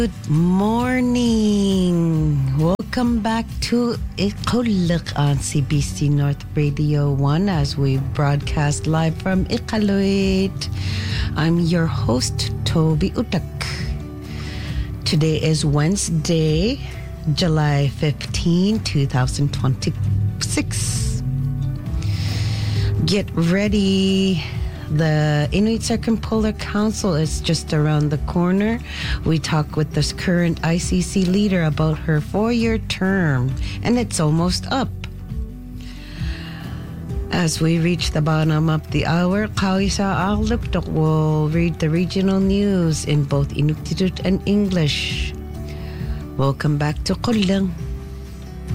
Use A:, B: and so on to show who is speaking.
A: Good morning. Welcome back to Iqaluit on CBC North Radio 1 as we broadcast live from Iqaluit. I'm your host, Toby Utak. Today is Wednesday, July 15, 2026. Get ready. The Inuit Circumpolar Council is just around the corner. We talk with this current ICC leader about her 4-year term, and it's almost up. As we reach the bottom of the hour, Kawisa Agluktok will read the regional news in both Inuktitut and English. Welcome back to Kulang.